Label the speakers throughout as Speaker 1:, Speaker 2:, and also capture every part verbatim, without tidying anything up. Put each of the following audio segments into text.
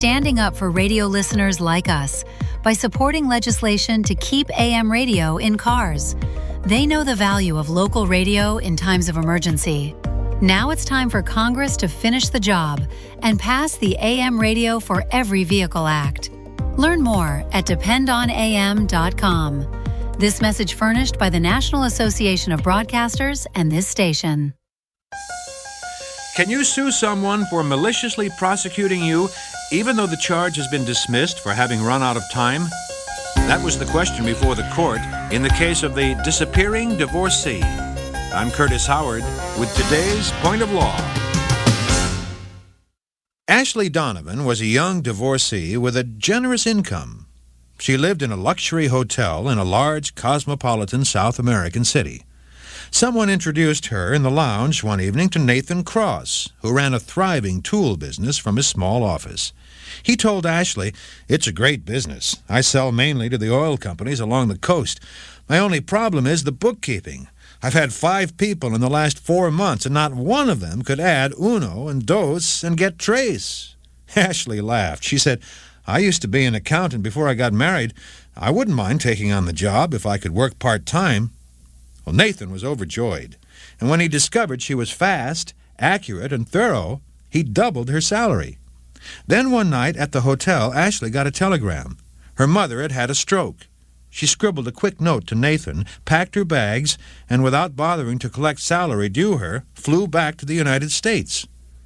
Speaker 1: standing up for radio listeners like us by supporting legislation to keep A M radio in cars. They know the value of local radio in times of emergency. Now it's time for Congress to finish the job and pass the A M Radio for Every Vehicle Act. Learn more at depend on A M dot com. This message furnished by the National Association of Broadcasters and this station.
Speaker 2: Can you sue someone for maliciously prosecuting you even though the charge has been dismissed for having run out of time? That was the question before the court in the case of the disappearing divorcee. I'm Curtis Howard with today's Point of Law. Ashley Donovan was a young divorcee with a generous income. She lived in a luxury hotel in a large cosmopolitan South American city. Someone introduced her in the lounge one evening to Nathan Cross, who ran a thriving tool business from his small office. He told Ashley, "It's a great business. I sell mainly to the oil companies along the coast. My only problem is the bookkeeping. I've had five people in the last four months, and not one of them could add uno and dos and get tres." Ashley laughed. She said, "I used to be an accountant before I got married. I wouldn't mind taking on the job if I could work part-time." Well, Nathan was overjoyed, and when he discovered she was fast, accurate, and thorough, he doubled her salary. Then one night at the hotel, Ashley got a telegram. Her mother had had a stroke. She scribbled a quick note to Nathan, packed her bags, and without bothering to collect salary due her, flew back to the United States.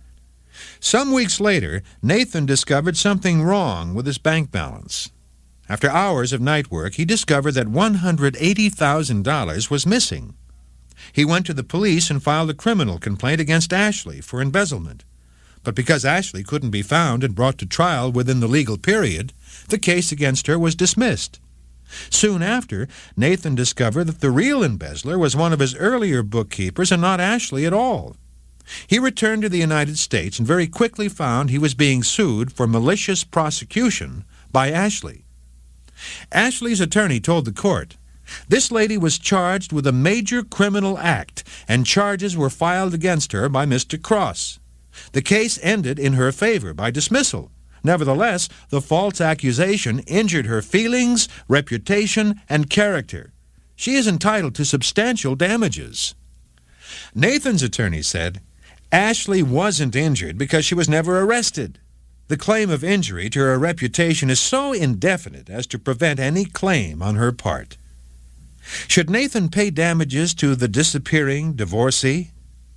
Speaker 2: Some weeks later, Nathan discovered something wrong with his bank balance. After hours of night work, he discovered that one hundred eighty thousand dollars was missing. He went to the police and filed a criminal complaint against Ashley for embezzlement. But because Ashley couldn't be found and brought to trial within the legal period, the case against her was dismissed. Soon after, Nathan discovered that the real embezzler was one of his earlier bookkeepers and not Ashley at all. He returned to the United States and very quickly found he was being sued for malicious prosecution by Ashley. Ashley's attorney told the court, "This lady was charged with a major criminal act, and charges were filed against her by Mister Cross. The case ended in her favor by dismissal. Nevertheless, the false accusation injured her feelings, reputation, and character. She is entitled to substantial damages." Nathan's attorney said, "Ashley wasn't injured because she was never arrested. The claim of injury to her reputation is so indefinite as to prevent any claim on her part." Should Nathan pay damages to the disappearing divorcee?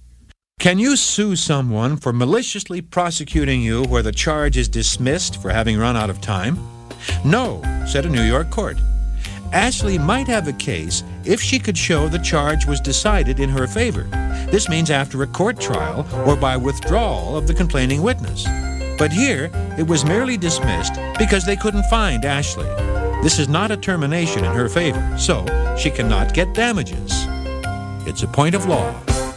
Speaker 2: Can you sue someone for maliciously prosecuting you where the charge is dismissed for having run out of time? No, said a New York court. Ashley might have a case if she could show the charge was decided in her favor. This means after a court trial or by withdrawal of the complaining witness. But here, it was merely dismissed because they couldn't find Ashley. This is not a termination in her favor, so she cannot get damages. It's a point of law.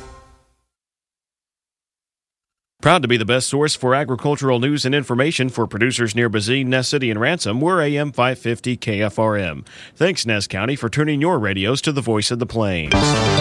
Speaker 3: Proud to be the best source for agricultural news and information for producers near Bazine, Ness City, and Ransom. We're A M five fifty K F R M. Thanks, Ness County, for tuning your radios to the voice of the plains.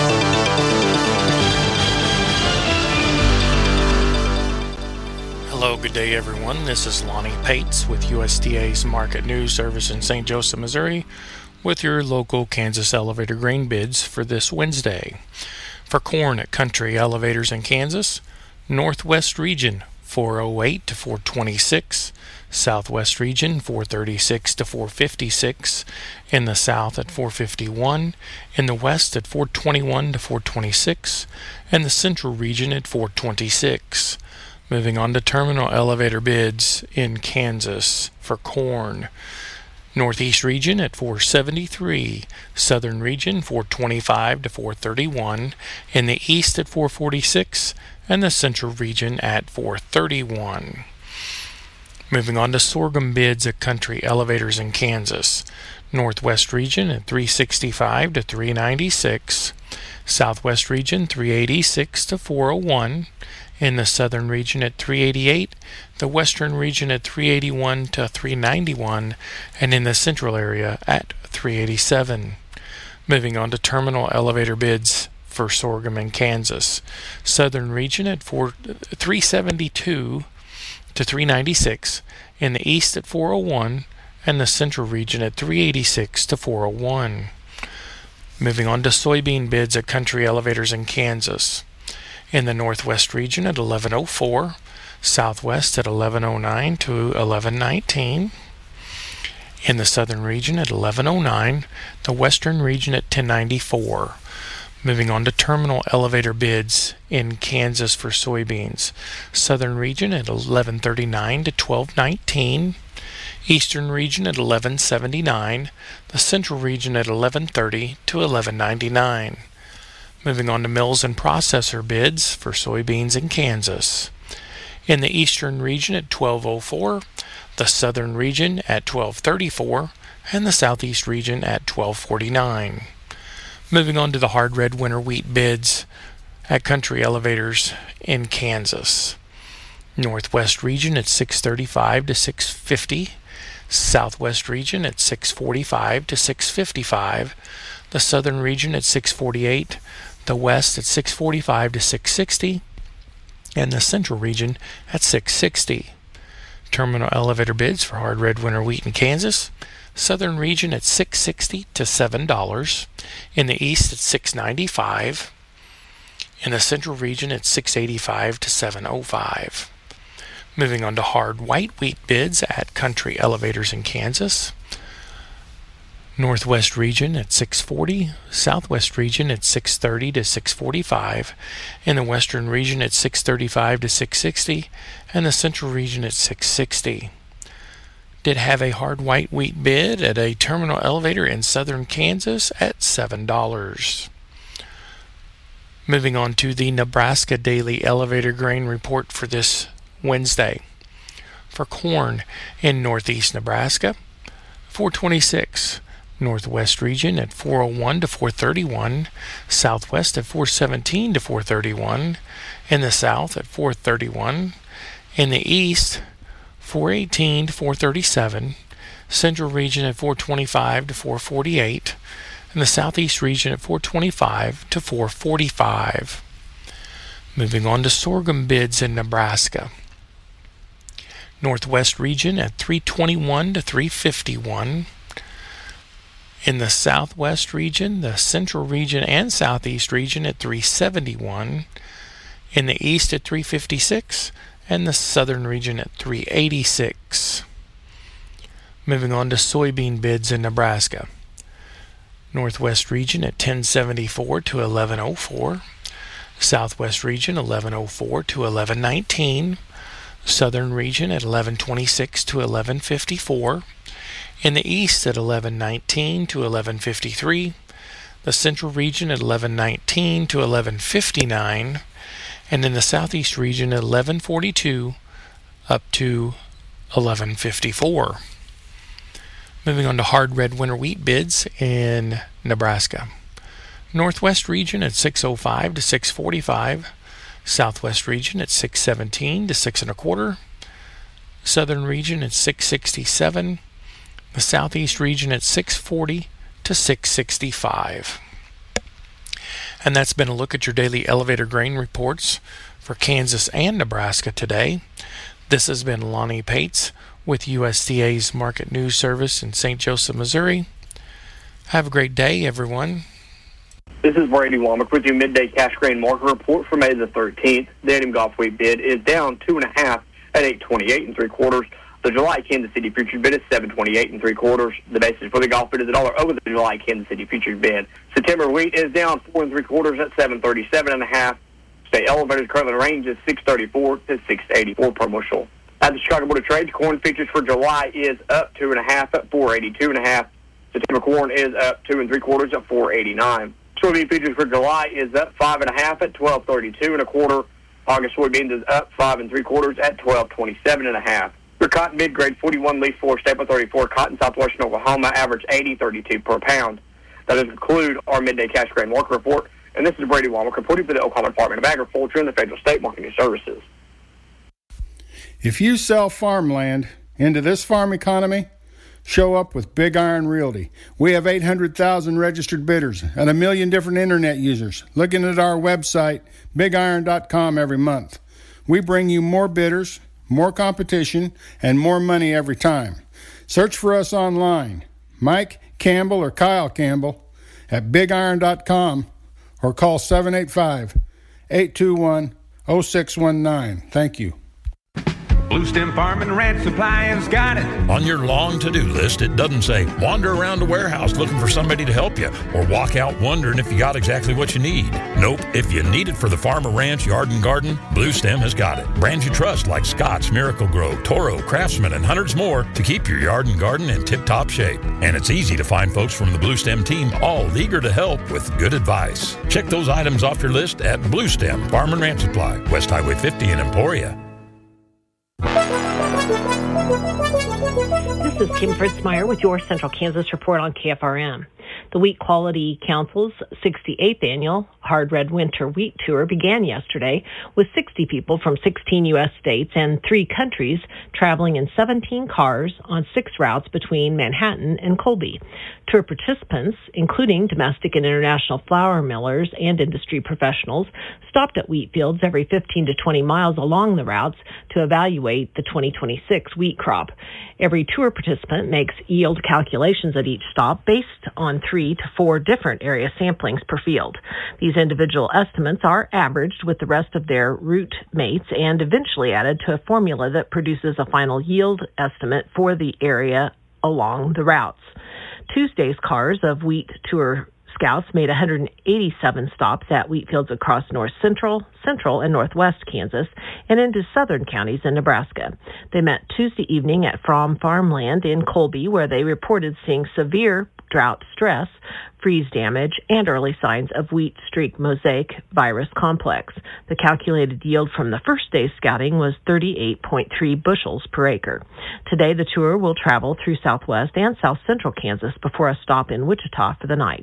Speaker 4: Hello, good day, everyone. This is Lonnie Pates with U S D A's Market News Service in Saint Joseph, Missouri, with your local Kansas elevator grain bids for this Wednesday. For corn at Country Elevators in Kansas, Northwest Region four oh eight to four twenty-six, Southwest Region four thirty-six to four fifty-six, in the South at four fifty-one, in the West at four twenty-one to four twenty-six, and the Central Region at four twenty-six. Moving on to terminal elevator bids in Kansas for corn. Northeast Region at four seventy-three, Southern Region four twenty-five to four thirty-one, in the East at four forty-six, and the Central Region at four thirty-one. Moving on to sorghum bids at Country Elevators in Kansas. Northwest Region at three sixty-five to three ninety-six, Southwest Region three eighty-six to four oh one, in the Southern Region at three eighty-eight, the Western Region at three eighty-one to three ninety-one, and in the Central area at three eighty-seven. Moving on to terminal elevator bids for sorghum in Kansas. Southern Region at four, three seventy-two, to three ninety-six, in the east at four oh one, and the central region at three eighty-six to four oh one. Moving on to soybean bids at Country Elevators in Kansas. In the northwest region at eleven oh four, southwest at eleven oh nine to eleven nineteen. In the southern region at eleven oh nine, the western region at ten ninety-four. Moving on to terminal elevator bids in Kansas for soybeans. Southern region at eleven thirty-nine to twelve nineteen. Eastern region at eleven seventy-nine. The central region at eleven thirty to eleven ninety-nine. Moving on to mills and processor bids for soybeans in Kansas. In the eastern region at twelve oh four, the southern region at twelve thirty-four, and the southeast region at twelve forty-nine. Moving on to the hard red winter wheat bids at Country Elevators in Kansas. Northwest region at six thirty-five to six fifty, southwest region at six forty-five to six fifty-five, the southern region at six forty-eight, the west at six forty-five to six sixty, and the central region at six sixty. Terminal elevator bids for hard red winter wheat in Kansas. Southern region at six sixty to seven dollars. In the east at six ninety-five. In the central region at six eighty-five to seven oh five. Moving on to hard white wheat bids at Country Elevators in Kansas. Northwest region at six forty, southwest region at six thirty to six forty-five, in the western region at six thirty-five to six sixty, and the central region at six sixty. Did have a hard white wheat bid at a terminal elevator in southern Kansas at seven dollars. Moving on to the Nebraska Daily Elevator Grain Report for this Wednesday. For corn in northeast Nebraska, four twenty-six. Northwest region at four oh one to four thirty-one, southwest at four seventeen to four thirty-one, in the south at four thirty-one, in the east four eighteen to four thirty-seven, central region at four twenty-five to four forty-eight, and the southeast region at four twenty-five to four forty-five. Moving on to sorghum bids in Nebraska. Northwest region at three twenty-one to three fifty-one. In the southwest region, the central region and southeast region at three seventy-one. In the east at three fifty-six, and the southern region at three eighty-six. Moving on to soybean bids in Nebraska. Northwest region at ten seventy-four to eleven oh four. Southwest region eleven oh four to eleven nineteen. Southern region at eleven twenty-six to eleven fifty-four. In the east at eleven nineteen to eleven fifty-three, the central region at eleven nineteen to eleven fifty-nine, and in the southeast region at eleven forty-two up to eleven fifty-four. Moving on to hard red winter wheat bids in Nebraska. Northwest region at six oh five to six forty-five, southwest region at six seventeen to six and a quarter, southern region at six sixty-seven, the southeast region at six forty to six sixty-five. And that's been a look at your daily elevator grain reports for Kansas and Nebraska today. This has been Lonnie Pates with U S D A's Market News Service in Saint Joseph, Missouri. Have a great day, everyone.
Speaker 5: This is Brady Womack with your midday cash grain market report for May the thirteenth. The Indian Gulf wheat bid is down two and a half at eight twenty-eight and three quarters. The July Kansas City futures bid is seven twenty-eight and three quarters. The basis for the Gulf bid is a dollar over the July Kansas City futures bid. September wheat is down four and three quarters at seven thirty-seven and a half. State elevators currently range is six thirty-four to six eighty-four per bushel. At the Chicago Board of Trade, corn futures for July is up two and a half at four eighty-two and a half. September corn is up two and three quarters at four eighty-nine. Soybean futures for July is up five and a half at twelve thirty-two and a quarter. August soybeans is up five and three quarters at twelve twenty-seven and a half. Your cotton mid-grade forty-one leaf four staple thirty-four cotton southwestern Oklahoma average eighty thirty-two per pound. That does conclude our midday cash grain market report. And this is Brady Womack reporting for the Oklahoma Department of Agriculture and the Federal State Marketing Services.
Speaker 6: If you sell farmland into this farm economy, show up with Big Iron Realty. We have eight hundred thousand registered bidders and a million different internet users looking at our website, big iron dot com, every month. We bring you more bidders, more competition, and more money every time. Search for us online, Mike Campbell or Kyle Campbell at big iron dot com, or call seven eight five, eight two one, oh six one nine. Thank you.
Speaker 7: Blue Stem Farm and Ranch Supply has got it.
Speaker 8: On your long to-do list, it doesn't say wander around the warehouse looking for somebody to help you or walk out wondering if you got exactly what you need. Nope, if you need it for the farm or ranch, yard and garden, Blue Stem has got it. Brands you trust like Scott's, Miracle Grow, Toro, Craftsman, and hundreds more to keep your yard and garden in tip-top shape. And it's easy to find folks from the Blue Stem team all eager to help with good advice. Check those items off your list at Blue Stem Farm and Ranch Supply, West Highway fifty in Emporia.
Speaker 9: This is Kim Fritzmeyer with your Central Kansas Report on K F R M. The Wheat Quality Council's sixty-eighth annual Hard Red Winter Wheat Tour began yesterday with sixty people from sixteen U S states and three countries traveling in seventeen cars on six routes between Manhattan and Colby. Tour participants, including domestic and international flour millers and industry professionals, stopped at wheat fields every fifteen to twenty miles along the routes to evaluate the twenty twenty-six wheat crop. Every tour participant makes yield calculations at each stop based on three to four different area samplings per field. These individual estimates are averaged with the rest of their route mates and eventually added to a formula that produces a final yield estimate for the area along the routes. Tuesday's cars of wheat tour scouts made one hundred eighty-seven stops at wheat fields across north central, central, and northwest Kansas and into southern counties in Nebraska. They met Tuesday evening at Fromm Farmland in Colby, where they reported seeing severe drought stress, freeze damage, and early signs of wheat streak mosaic virus complex. The calculated yield from the first day's scouting was thirty-eight point three bushels per acre. Today, the tour will travel through southwest and south central Kansas before a stop in Wichita for the night.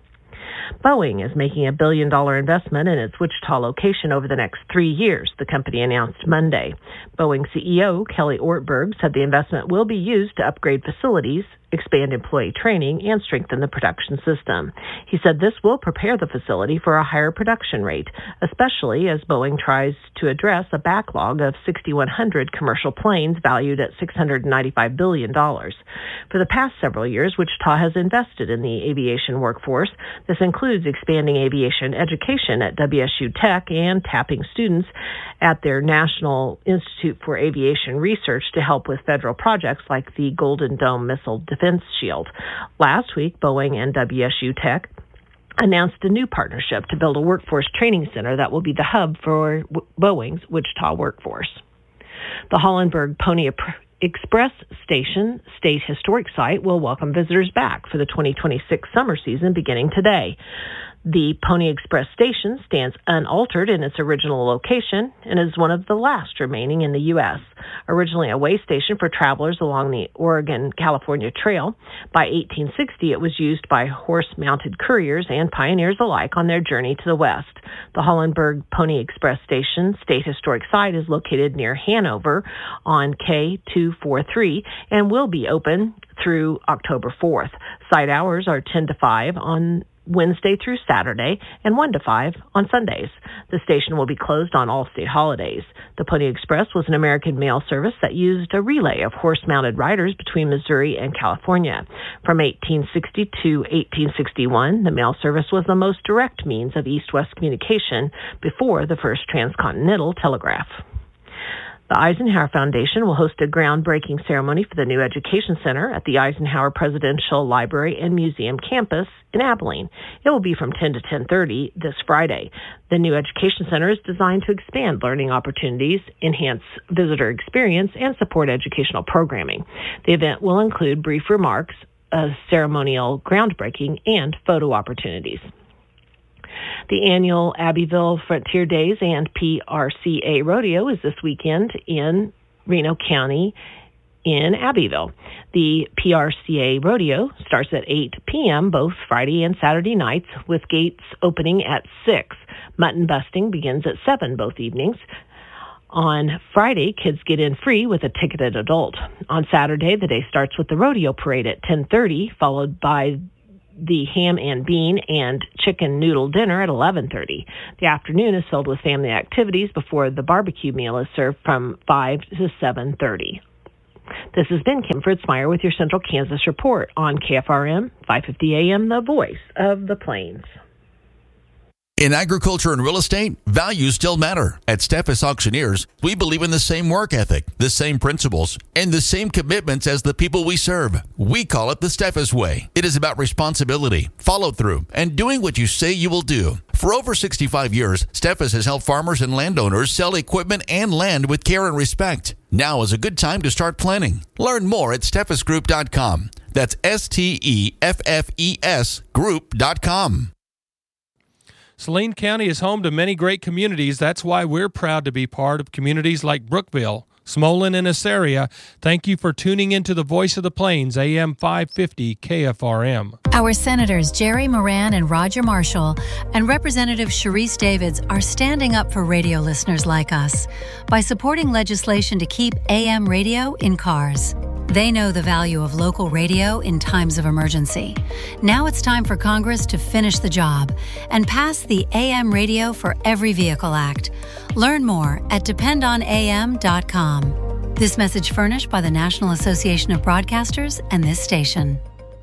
Speaker 9: Boeing is making a billion-dollar investment in its Wichita location over the next three years, the company announced Monday. Boeing C E O Kelly Ortberg said the investment will be used to upgrade facilities, expand employee training, and strengthen the production system. He said this will prepare the facility for a higher production rate, especially as Boeing tries to address a backlog of six thousand one hundred commercial planes valued at six hundred ninety-five billion dollars. For the past several years, Wichita has invested in the aviation workforce. This includes expanding aviation education at W S U Tech and tapping students at their National Institute for Aviation Research to help with federal projects like the Golden Dome Missile Defense Shield. Last week, Boeing and W S U Tech announced a new partnership to build a workforce training center that will be the hub for w- Boeing's Wichita workforce. The Hollenberg Pony Express Station State Historic Site will welcome visitors back for the twenty twenty-six summer season beginning today. The Pony Express station stands unaltered in its original location and is one of the last remaining in the U S. Originally a way station for travelers along the Oregon-California Trail, by eighteen sixty it was used by horse-mounted couriers and pioneers alike on their journey to the west. The Hollenberg Pony Express Station State Historic Site is located near Hanover on K two forty-three and will be open through October fourth. Site hours are ten to five on Wednesday through Saturday, and one to five on Sundays. The station will be closed on all state holidays. The Pony Express was an American mail service that used a relay of horse-mounted riders between Missouri and California. From eighteen sixty to eighteen sixty-one, the mail service was the most direct means of east-west communication before the first transcontinental telegraph. The Eisenhower Foundation will host a groundbreaking ceremony for the new Education Center at the Eisenhower Presidential Library and Museum campus in Abilene. It will be from ten to ten thirty this Friday. The new Education Center is designed to expand learning opportunities, enhance visitor experience, and support educational programming. The event will include brief remarks, a ceremonial groundbreaking, and photo opportunities. The annual Abbeville Frontier Days and P R C A Rodeo is this weekend in Reno County in Abbeville. The P R C A Rodeo starts at eight p.m. both Friday and Saturday nights, with gates opening at six. Mutton busting begins at seven both evenings. On Friday, kids get in free with a ticketed adult. On Saturday, the day starts with the rodeo parade at ten thirty, followed by the ham and bean and chicken noodle dinner at eleven thirty. The afternoon is filled with family activities before the barbecue meal is served from five to seven thirty. This has been Kim Fritzmeyer with your Central Kansas Report on K F R M five fifty A M, the voice of the Plains.
Speaker 10: In agriculture and real estate, values still matter. At Steffes Auctioneers, we believe in the same work ethic, the same principles, and the same commitments as the people we serve. We call it the Steffes Way. It is about responsibility, follow-through, and doing what you say you will do. For over sixty-five years, Steffes has helped farmers and landowners sell equipment and land with care and respect. Now is a good time to start planning. Learn more at steffes group dot com. That's S T E F F E S group dot com.
Speaker 11: Saline County is home to many great communities. That's why we're proud to be part of communities like Brookville, Smolin, and Assaria. Thank you for tuning into the Voice of the Plains, A M five fifty K F R M.
Speaker 1: Our Senators Jerry Moran and Roger Marshall and Representative Sharice Davids are standing up for radio listeners like us by supporting legislation to keep A M radio in cars. They know the value of local radio in times of emergency. Now it's time for Congress to finish the job and pass the A M Radio for Every Vehicle Act. Learn more at depend on A M dot com. This message furnished by the National Association of Broadcasters and this station.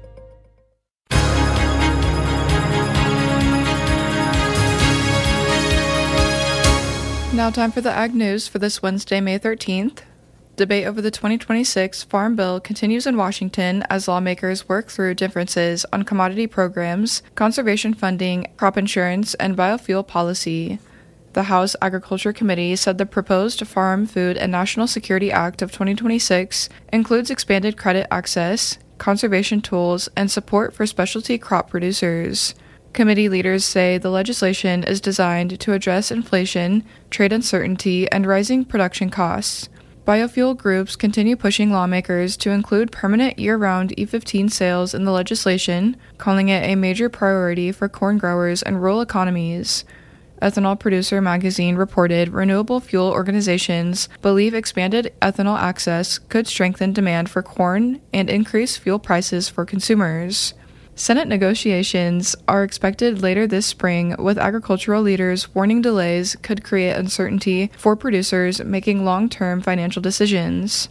Speaker 12: Now time for the Ag News for this Wednesday, May thirteenth. Debate over the twenty twenty-six Farm Bill continues in Washington as lawmakers work through differences on commodity programs, conservation funding, crop insurance, and biofuel policy. The House Agriculture Committee said the proposed Farm, Food, and National Security Act of twenty twenty-six includes expanded credit access, conservation tools, and support for specialty crop producers. Committee leaders say the legislation is designed to address inflation, trade uncertainty, and rising production costs. Biofuel groups continue pushing lawmakers to include permanent year-round E fifteen sales in the legislation, calling it a major priority for corn growers and rural economies. Ethanol Producer Magazine reported renewable fuel organizations believe expanded ethanol access could strengthen demand for corn and increase fuel prices for consumers. Senate negotiations are expected later this spring, with agricultural leaders warning delays could create uncertainty for producers making long-term financial decisions.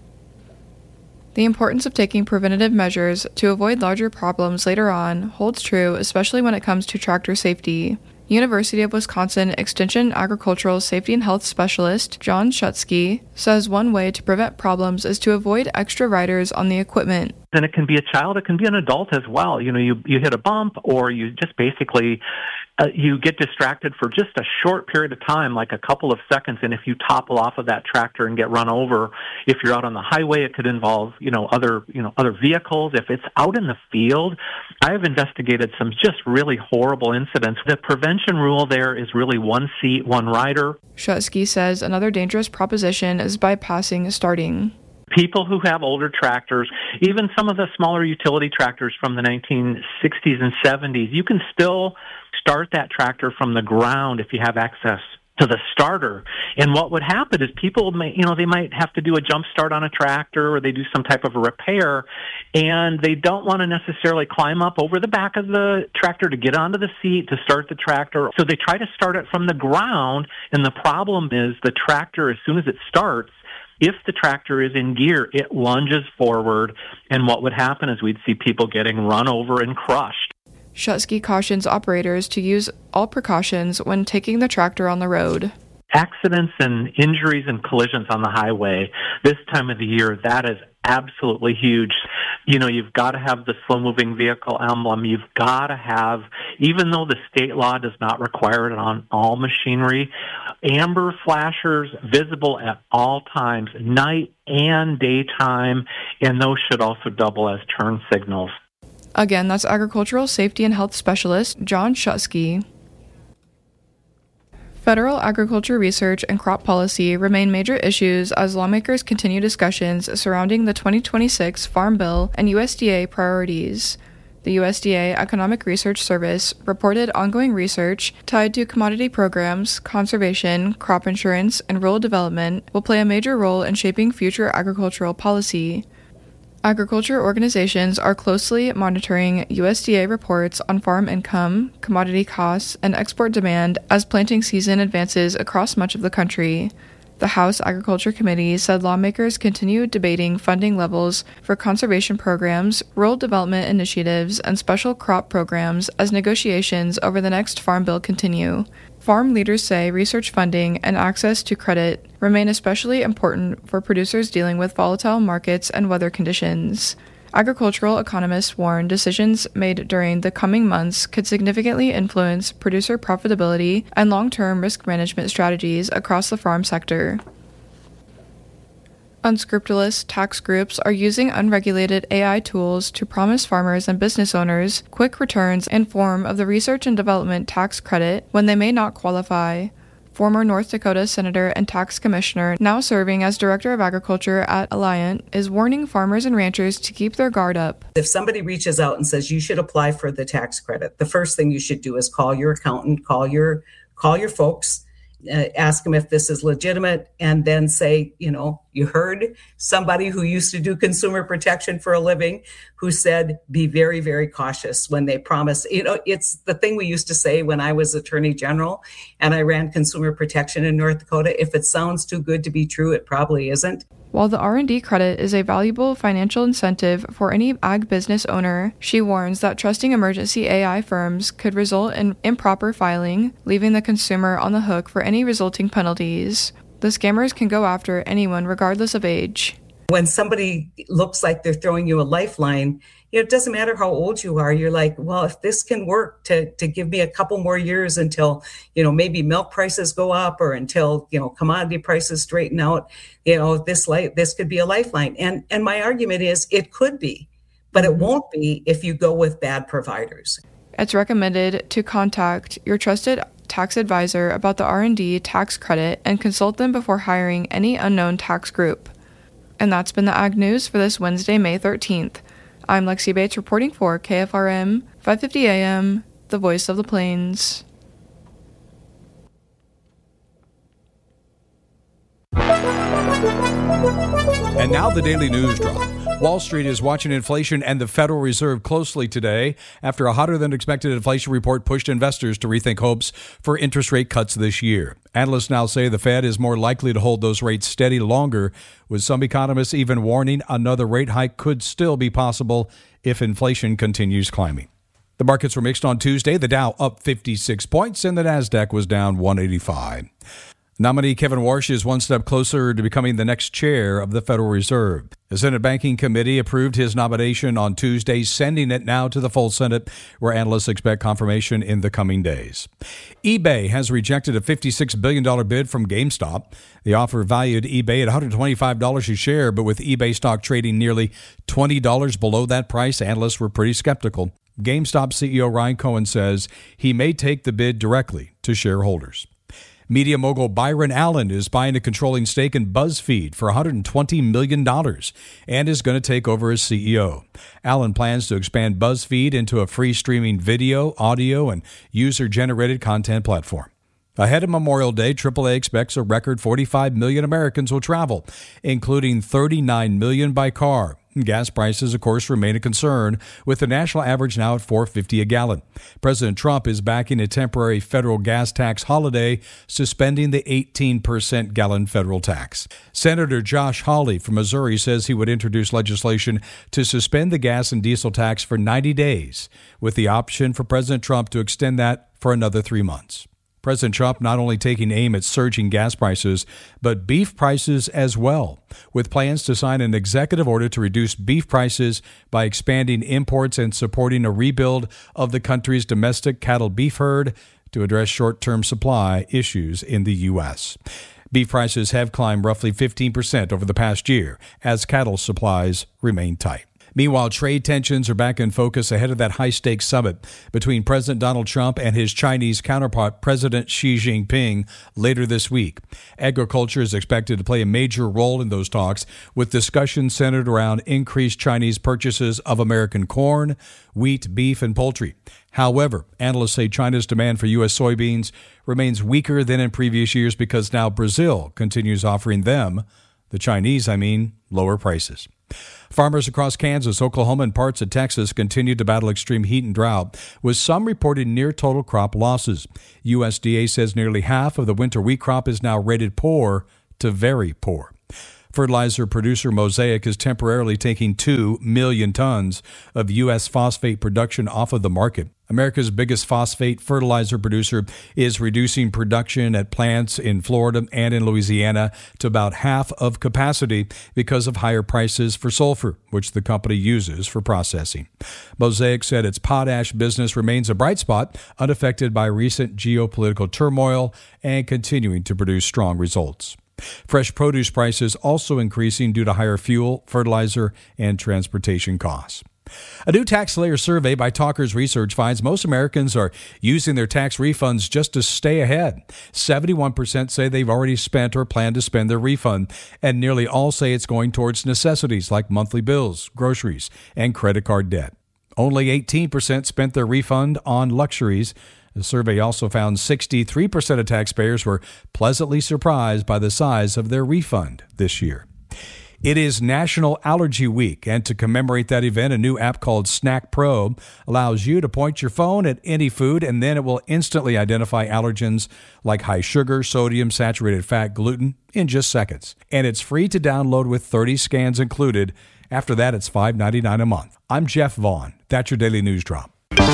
Speaker 12: The importance of taking preventative measures to avoid larger problems later on holds true, especially when it comes to tractor safety. University of Wisconsin Extension Agricultural Safety and Health Specialist John Shutsky says one way to prevent problems is to avoid extra riders on the equipment.
Speaker 13: And it can be a child, it can be an adult as well. You know, you, you hit a bump or you just basically, uh, you get distracted for just a short period of time, like a couple of seconds, and if you topple off of that tractor and get run over, if you're out on the highway, it could involve, you know, other, you know, other vehicles. If it's out in the field, I have investigated some just really horrible incidents. The prevention rule there is really one seat, one rider.
Speaker 12: Shutsky says another dangerous proposition is bypassing starting.
Speaker 13: People who have older tractors, even some of the smaller utility tractors from the nineteen sixties and seventies, you can still start that tractor from the ground if you have access to the starter. And what would happen is people may, you know, they might have to do a jump start on a tractor or they do some type of a repair, and they don't want to necessarily climb up over the back of the tractor to get onto the seat to start the tractor. So they try to start it from the ground, and the problem is the tractor, as soon as it starts, if the tractor is in gear, it lunges forward, and what would happen is we'd see people getting run over and crushed.
Speaker 12: Shutsky cautions operators to use all precautions when taking the tractor on the road.
Speaker 13: Accidents and injuries and collisions on the highway this time of the year, that is absolutely huge. You know, you've got to have the slow-moving vehicle emblem. You've got to have, even though the state law does not require it on all machinery, amber flashers visible at all times, night and daytime, and those should also double as turn signals.
Speaker 12: Again, that's Agricultural Safety and Health Specialist John Shutsky. Federal agriculture research and crop policy remain major issues as lawmakers continue discussions surrounding the twenty twenty-six Farm Bill and U S D A priorities. The U S D A Economic Research Service reported ongoing research tied to commodity programs, conservation, crop insurance, and rural development will play a major role in shaping future agricultural policy. Agriculture organizations are closely monitoring U S D A reports on farm income, commodity costs, and export demand as planting season advances across much of the country. The House Agriculture Committee said lawmakers continue debating funding levels for conservation programs, rural development initiatives, and special crop programs as negotiations over the next Farm Bill continue. Farm leaders say research funding and access to credit remain especially important for producers dealing with volatile markets and weather conditions. Agricultural economists warn decisions made during the coming months could significantly influence producer profitability and long-term risk management strategies across the farm sector. Unscrupulous tax groups are using unregulated A I tools to promise farmers and business owners quick returns in form of the research and development tax credit when they may not qualify. Former North Dakota Senator and Tax Commissioner, now serving as Director of Agriculture at Alliant, is warning farmers and ranchers to keep their guard up.
Speaker 14: If somebody reaches out and says you should apply for the tax credit, the first thing you should do is call your accountant, call your call your folks, uh, ask them if this is legitimate, and then say, you know, you heard somebody who used to do consumer protection for a living who said, be very, very cautious when they promise. You know, it's the thing we used to say when I was Attorney General and I ran consumer protection in North Dakota. If it sounds too good to be true, it probably isn't.
Speaker 12: While the R and D credit is a valuable financial incentive for any ag business owner, she warns that trusting emergency A I firms could result in improper filing, leaving the consumer on the hook for any resulting penalties. The scammers can go after anyone regardless of age.
Speaker 14: When somebody looks like they're throwing you a lifeline, you know, it doesn't matter how old you are. You're like, well, if this can work to, to give me a couple more years until, you know, maybe milk prices go up or until, you know, commodity prices straighten out, you know, this life, this could be a lifeline. And, and my argument is it could be, but it won't be if you go with bad providers.
Speaker 12: It's recommended to contact your trusted tax advisor about the R and D tax credit and consult them before hiring any unknown tax group. And that's been the Ag News for this Wednesday, May thirteenth. I'm Lexi Bates reporting for K F R M five fifty A M, the voice of the plains.
Speaker 15: And now the Daily News Drop. Wall Street is watching inflation and the Federal Reserve closely today after a hotter-than-expected inflation report pushed investors to rethink hopes for interest rate cuts this year. Analysts now say the Fed is more likely to hold those rates steady longer, with some economists even warning another rate hike could still be possible if inflation continues climbing. The markets were mixed on Tuesday. The Dow up fifty-six points and the Nasdaq was down one eighty-five. Nominee Kevin Warsh is one step closer to becoming the next chair of the Federal Reserve. The Senate Banking Committee approved his nomination on Tuesday, sending it now to the full Senate, where analysts expect confirmation in the coming days. eBay has rejected a fifty-six billion dollars bid from GameStop. The offer valued eBay at one hundred twenty-five dollars a share, but with eBay stock trading nearly twenty dollars below that price, analysts were pretty skeptical. GameStop C E O Ryan Cohen says he may take the bid directly to shareholders. Media mogul Byron Allen is buying a controlling stake in BuzzFeed for one hundred twenty million dollars and is going to take over as C E O. Allen plans to expand BuzzFeed into a free streaming video, audio, and user-generated content platform. Ahead of Memorial Day, triple A expects a record forty-five million Americans will travel, including thirty-nine million by car. Gas prices, of course, remain a concern, with the national average now at four dollars and fifty cents a gallon. President Trump is backing a temporary federal gas tax holiday, suspending the eighteen percent gallon federal tax. Senator Josh Hawley from Missouri says he would introduce legislation to suspend the gas and diesel tax for ninety days, with the option for President Trump to extend that for another three months. President Trump not only taking aim at surging gas prices, but beef prices as well, with plans to sign an executive order to reduce beef prices by expanding imports and supporting a rebuild of the country's domestic cattle beef herd to address short-term supply issues in the U S. Beef prices have climbed roughly fifteen percent over the past year as cattle supplies remain tight. Meanwhile, trade tensions are back in focus ahead of that high-stakes summit between President Donald Trump and his Chinese counterpart, President Xi Jinping, later this week. Agriculture is expected to play a major role in those talks, with discussions centered around increased Chinese purchases of American corn, wheat, beef, and poultry. However, analysts say China's demand for U S soybeans remains weaker than in previous years because now Brazil continues offering them, the Chinese, I mean, lower prices. Farmers across Kansas, Oklahoma, and parts of Texas continue to battle extreme heat and drought, with some reporting near total crop losses. U S D A says nearly half of the winter wheat crop is now rated poor to very poor. Fertilizer producer Mosaic is temporarily taking two million tons of U S phosphate production off of the market. America's biggest phosphate fertilizer producer is reducing production at plants in Florida and in Louisiana to about half of capacity because of higher prices for sulfur, which the company uses for processing. Mosaic said its potash business remains a bright spot, unaffected by recent geopolitical turmoil and continuing to produce strong results. Fresh produce prices also increasing due to higher fuel, fertilizer, and transportation costs. A new TaxSlayer survey by Talkers Research finds most Americans are using their tax refunds just to stay ahead. seventy-one percent say they've already spent or plan to spend their refund, and nearly all say it's going towards necessities like monthly bills, groceries, and credit card debt. Only eighteen percent spent their refund on luxuries. The survey also found sixty-three percent of taxpayers were pleasantly surprised by the size of their refund this year. It is National Allergy Week, and to commemorate that event, a new app called Snack Pro allows you to point your phone at any food, and then it will instantly identify allergens like high sugar, sodium, saturated fat, gluten in just seconds. And it's free to download with thirty scans included. After that, it's five dollars and ninety-nine cents a month. I'm Jeff Vaughn. That's your Daily News Drop.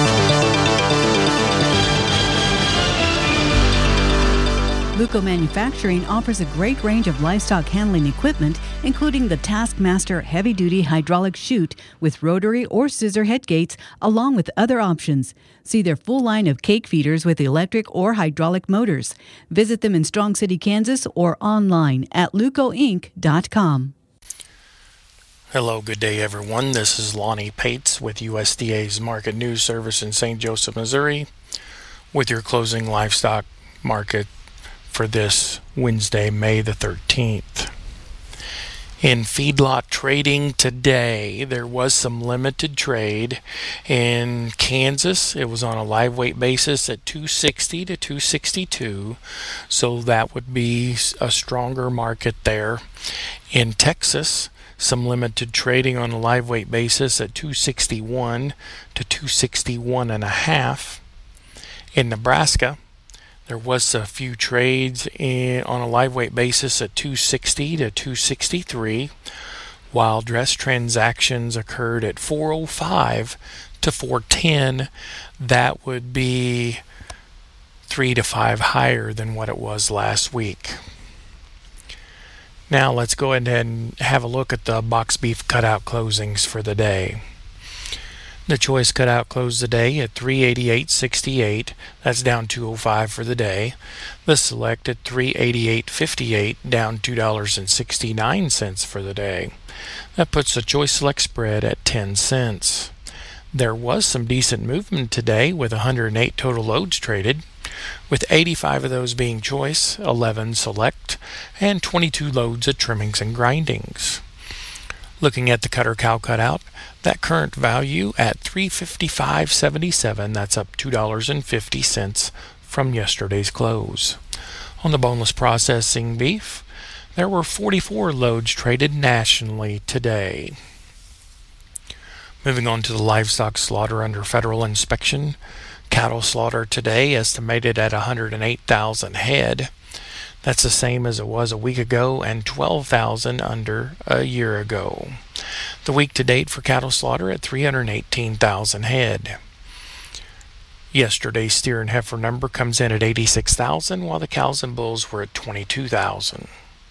Speaker 16: Luco Manufacturing offers a great range of livestock handling equipment, including the Taskmaster heavy-duty hydraulic chute with rotary or scissor head gates, along with other options. See their full line of cake feeders with electric or hydraulic motors. Visit them in Strong City, Kansas, or online at luco inc dot com.
Speaker 4: Hello, good day, everyone. This is Lonnie Pates with U S D A's Market News Service in Saint Joseph, Missouri, with your closing livestock market for this Wednesday, May the thirteenth. In feedlot trading today, there was some limited trade. In Kansas, it was on a live weight basis at two sixty to two sixty-two, so that would be a stronger market there. In Texas, some limited trading on a live weight basis at two sixty-one to two sixty-one and a half. In Nebraska, there was a few trades in, on a live weight basis at two sixty to two sixty-three, while dress transactions occurred at four oh five to four ten. That would be three to five higher than what it was last week. Now let's go ahead and have a look at the box beef cutout closings for the day. The choice cutout closed the day at three eighty-eight sixty-eight. That's down two oh five for the day. The select at three eighty-eight fifty-eight, down two dollars and sixty-nine cents for the day. That puts the choice select spread at ten cents. There was some decent movement today with one hundred eight total loads traded, with eighty-five of those being choice, eleven select, and twenty-two loads at trimmings and grindings. Looking at the cutter cow cutout, that current value at three fifty-five seventy-seven, that's up two dollars and fifty cents from yesterday's close. On the boneless processing beef, there were forty-four loads traded nationally today. Moving on to the livestock slaughter under federal inspection, cattle slaughter today estimated at one hundred eight thousand head. That's the same as it was a week ago and twelve thousand under a year ago. The week to date for cattle slaughter at three hundred eighteen thousand head. Yesterday's steer and heifer number comes in at eighty-six thousand, while the cows and bulls were at twenty-two thousand.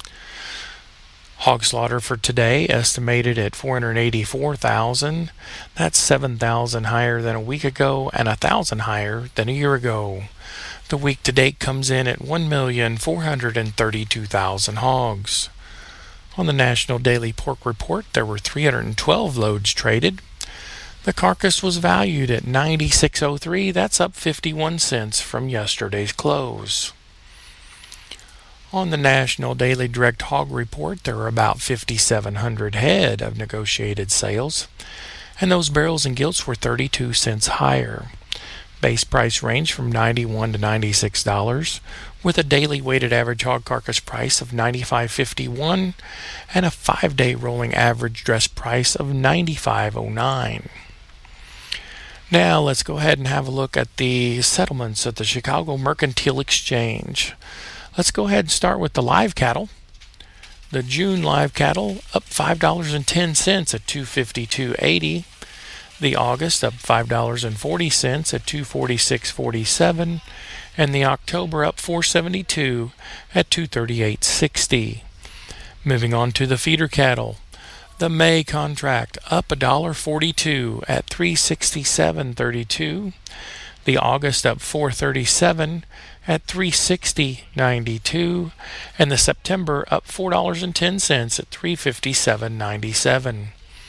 Speaker 4: Hog slaughter for today estimated at four hundred eighty-four thousand. That's seven thousand higher than a week ago and one thousand higher than a year ago. The week to date comes in at one million four hundred thirty-two thousand hogs. On the National Daily Pork Report, there were three hundred twelve loads traded. The carcass was valued at ninety-six oh three. That's up fifty-one cents from yesterday's close. On the National Daily Direct Hog Report, there were about fifty-seven hundred head of negotiated sales, and those barrels and gilts were thirty-two cents higher. Base price range from ninety-one to ninety-six dollars, with a daily weighted average hog carcass price of ninety-five fifty-one and a five-day rolling average dress price of ninety-five oh nine. Now let's go ahead and have a look at the settlements at the Chicago Mercantile Exchange. Let's go ahead and start with the live cattle. The June live cattle up five dollars and ten cents at two fifty-two eighty. The August up five dollars and forty cents at two forty-six forty-seven. And the October up four seventy-two at two thirty-eight sixty. Moving on to the feeder cattle. The May contract up one dollar forty-two at three sixty-seven thirty-two. The August up four thirty-seven at three sixty ninety-two. And the September up four dollars and ten cents at three fifty-seven ninety-seven.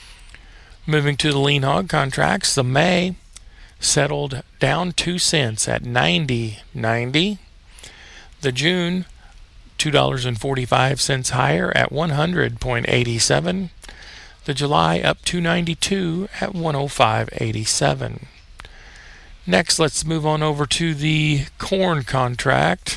Speaker 4: Moving to the lean hog contracts, the May settled down two cents at ninety ninety. The June two dollars and forty-five cents higher at one hundred eighty-seven. The July up two ninety-two at one oh five eighty-seven. Next, let's move on over to the corn contract.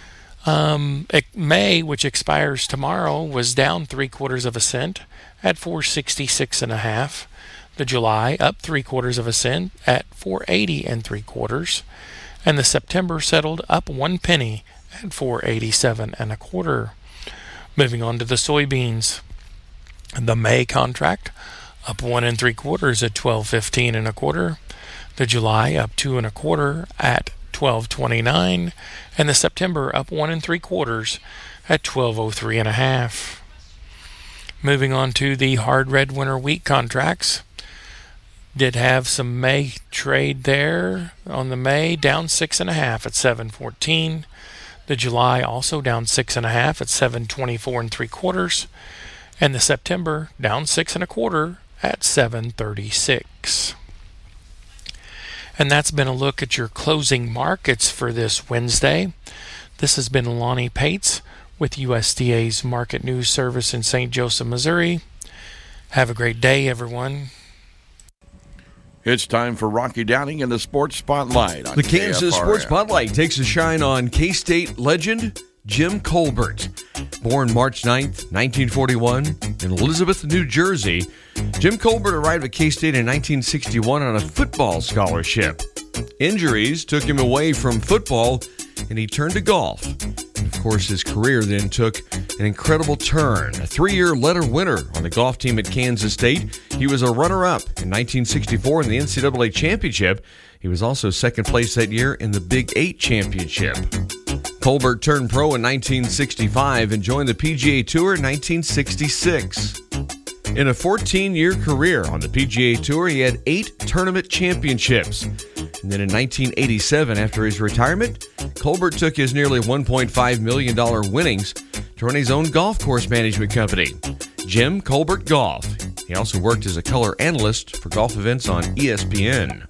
Speaker 4: Um, May, which expires tomorrow, was down three quarters of a cent at four sixty-six and a half. The July up three quarters of a cent at four eighty and three quarters, and the September settled up one penny at four eighty-seven and a quarter. Moving on to the soybeans. The May contract up one and three quarters at twelve fifteen and a quarter. The July up two and a quarter at twelve twenty-nine, and the September up one and three quarters at twelve oh three and a half. Moving on to the hard red winter wheat contracts. Did have some May trade there on the May, down six and a half at seven fourteen. The July also down six and a half at seven twenty-four and three quarters. And the September down six and a quarter at seven thirty-six. And that's been a look at your closing markets for this Wednesday. This has been Lonnie Pates with U S D A's Market News Service in Saint Joseph, Missouri. Have a great day, everyone.
Speaker 17: It's time for Rocky Downing in the Sports Spotlight.
Speaker 18: The Kansas Sports Spotlight takes a shine on K-State legend Jim Colbert. Born March ninth, nineteen forty-one, in Elizabeth, New Jersey, Jim Colbert arrived at K-State in nineteen sixty-one on a football scholarship. Injuries took him away from football, and he turned to golf. Of course, his career then took an incredible turn. A three-year letter winner on the golf team at Kansas State, he was a runner-up in nineteen sixty-four in the N C double A championship. He was also second place that year in the Big Eight championship. Colbert turned pro in nineteen sixty-five and joined the P G A Tour in nineteen sixty-six. In a fourteen-year career on the P G A Tour, he had eight tournament championships. And then in nineteen eighty-seven, after his retirement, Colbert took his nearly one point five million dollars winnings to run his own golf course management company, Jim Colbert Golf. He also worked as a color analyst for golf events on E S P N.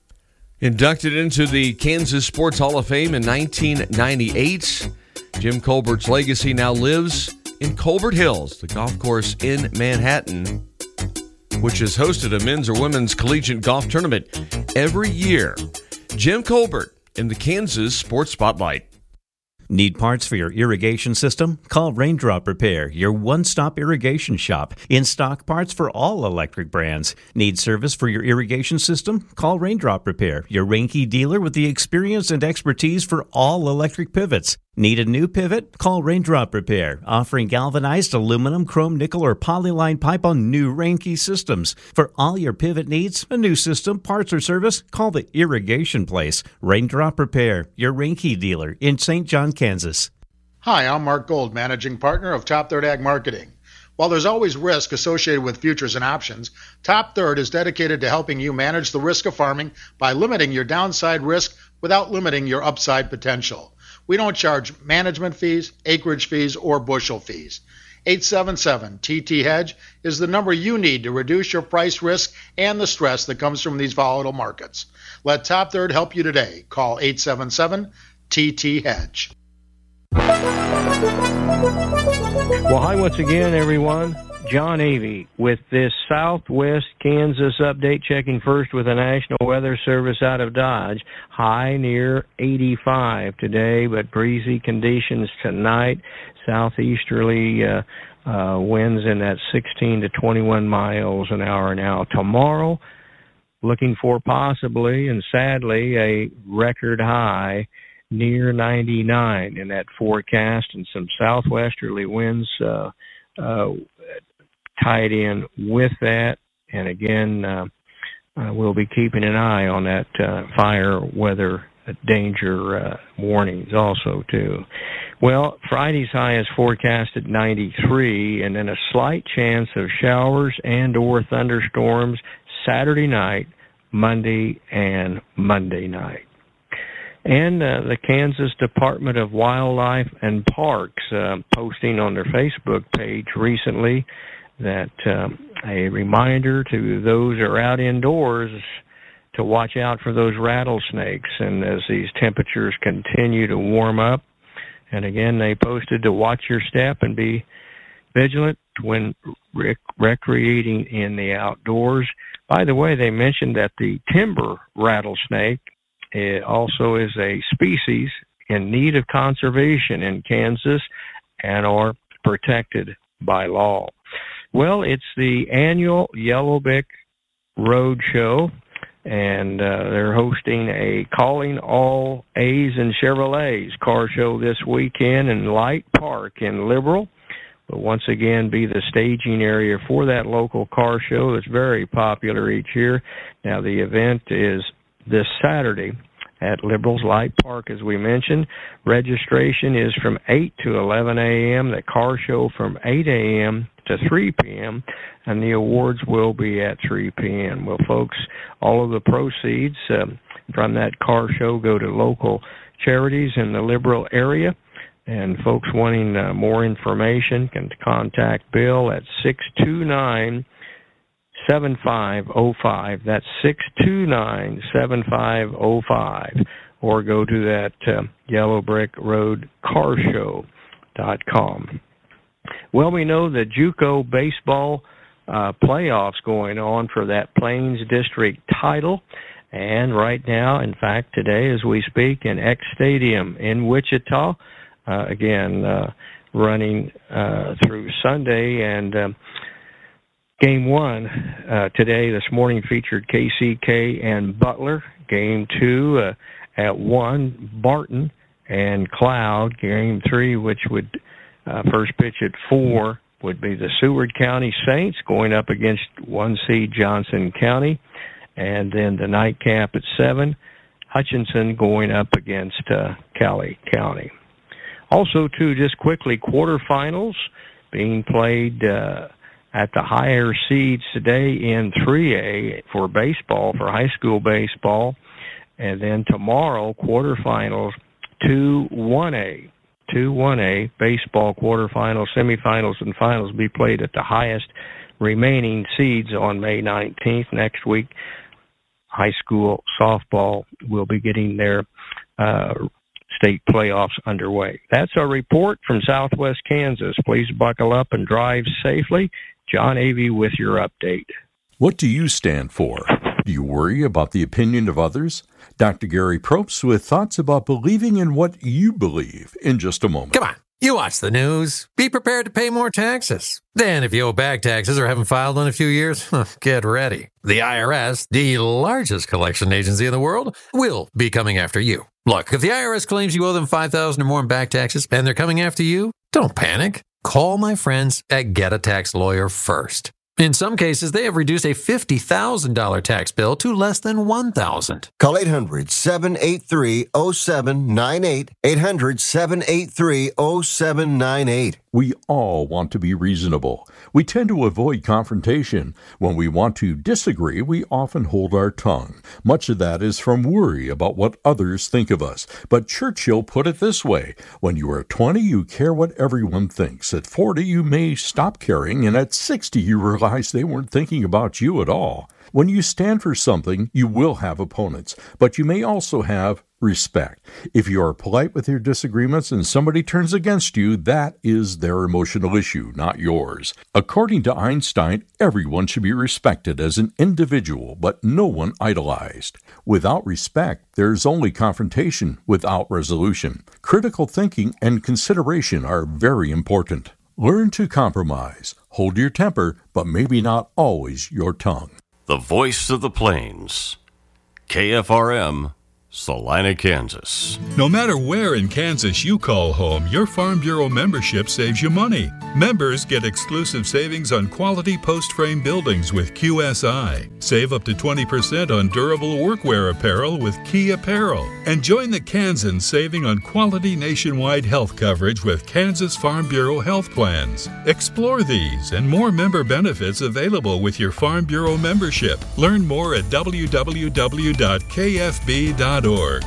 Speaker 18: Inducted into the Kansas Sports Hall of Fame in nineteen ninety-eight, Jim Colbert's legacy now lives in Colbert Hills, the golf course in Manhattan, which has hosted a men's or women's collegiate golf tournament every year. Jim Colbert in the Kansas Sports Spotlight.
Speaker 19: Need parts for your irrigation system? Call Raindrop Repair, your one-stop irrigation shop. In-stock parts for all electric brands. Need service for your irrigation system? Call Raindrop Repair, your Reinke dealer with the experience and expertise for all electric pivots. Need a new pivot? Call Raindrop Repair, offering galvanized aluminum, chrome, nickel, or polyline pipe on new Reinke systems. For all your pivot needs, a new system, parts, or service, call the Irrigation Place. Raindrop Repair, your Reinke dealer in Saint John, Kansas.
Speaker 20: Hi, I'm Mark Gold, Managing Partner of Top Third Ag Marketing. While there's always risk associated with futures and options, Top Third is dedicated to helping you manage the risk of farming by limiting your downside risk without limiting your upside potential. We don't charge management fees, acreage fees, or bushel fees. eight seven seven T T Hedge is the number you need to reduce your price risk and the stress that comes from these volatile markets. Let Top Third help you today. Call eight seven seven T T Hedge.
Speaker 21: Well, hi once again, everyone. John Avey with this Southwest Kansas update, checking first with the National Weather Service out of Dodge. High near eighty-five today, but breezy conditions tonight. Southeasterly uh, uh, winds in that sixteen to twenty-one miles an hour now. Tomorrow, looking for possibly and sadly a record high near ninety-nine in that forecast, and some southwesterly winds uh, uh, tied in with that. And again, uh, uh, we'll be keeping an eye on that uh, fire weather danger uh, warnings also too. Well, Friday's high is forecast at ninety-three, and then a slight chance of showers and or thunderstorms Saturday night, Monday, and Monday night. And uh, the Kansas Department of Wildlife and Parks uh, posting on their Facebook page recently that um, a reminder to those who are out indoors to watch out for those rattlesnakes. And as these temperatures continue to warm up, and again, they posted to watch your step and be vigilant when rec- recreating in the outdoors. By the way, they mentioned that the timber rattlesnake it also is a species in need of conservation in Kansas and are protected by law. Well, it's the annual Yellowbick Road Show, and uh, they're hosting a Calling All A's and Chevrolets car show this weekend in Light Park in Liberal. Will once again be the staging area for that local car show that's very popular each year. Now, the event is this Saturday at Liberals Light Park, as we mentioned. Registration is from eight to eleven a.m., the car show from eight a.m. to three p.m., and the awards will be at three p.m. Well, folks, all of the proceeds um, from that car show go to local charities in the Liberal area, and folks wanting uh, more information can contact Bill at six two nine, seven five zero five. That's six two nine, seven five zero five. Or go to that uh, Yellow Brick Road Car Show dot com. Well, we know the JUCO baseball uh, playoffs going on for that Plains District title. And right now, in fact, today as we speak, in X Stadium in Wichita, uh, again, uh, running uh, through Sunday. And um, Game one uh, today, this morning, featured K C K and Butler. Game two uh, at one, Barton and Cloud. Game three, which would uh, first pitch at four, would be the Seward County Saints going up against one seed Johnson County. And then the nightcap at seven, Hutchinson going up against uh, Cali County. Also, too, just quickly, quarterfinals being played uh, at the higher seeds today in three A for baseball, for high school baseball. And then tomorrow, quarterfinals, two one A. two one A baseball quarterfinals, semifinals, and finals be played at the highest remaining seeds on May nineteenth. Next week, high school softball will be getting their uh, state playoffs underway. That's our report from Southwest Kansas. Please buckle up and drive safely. John Avey with your update.
Speaker 22: What do you stand for? Do you worry about the opinion of others? Doctor Gary Probst with thoughts about believing in what you believe in just a moment.
Speaker 23: Come on. You watch the news. Be prepared to pay more taxes. Then, if you owe back taxes or haven't filed in a few years, get ready. The I R S, the largest collection agency in the world, will be coming after you. Look, if the I R S claims you owe them five thousand dollars or more in back taxes and they're coming after you, don't panic. Call my friends at Get a Tax Lawyer first. In some cases, they have reduced a fifty thousand dollars tax bill to less than one thousand dollars.
Speaker 24: Call eight hundred, seven eight three, zero seven nine eight, eight hundred, seven eight three, zero seven nine eight.
Speaker 22: We all want to be reasonable. We tend to avoid confrontation. When we want to disagree, we often hold our tongue. Much of that is from worry about what others think of us. But Churchill put it this way: when you are twenty, you care what everyone thinks. At forty, you may stop caring, and at sixty, you realize they weren't thinking about you at all. When you stand for something, you will have opponents, but you may also have respect. If you are polite with your disagreements and somebody turns against you, that is their emotional issue, not yours. According to Einstein, everyone should be respected as an individual, but no one idolized. Without respect, there's only confrontation without resolution. Critical thinking and consideration are very important. Learn to compromise. Hold your temper, but maybe not always your tongue.
Speaker 2: The voice of the plains. K F R M, Salina, Kansas.
Speaker 3: No matter where in Kansas you call home, your Farm Bureau membership saves you money. Members get exclusive savings on quality post-frame buildings with Q S I. Save up to twenty percent on durable workwear apparel with Key Apparel. And join the Kansans saving on quality nationwide health coverage with Kansas Farm Bureau health plans. Explore these and more member benefits available with your Farm Bureau membership. Learn more at w w w dot k f b dot org.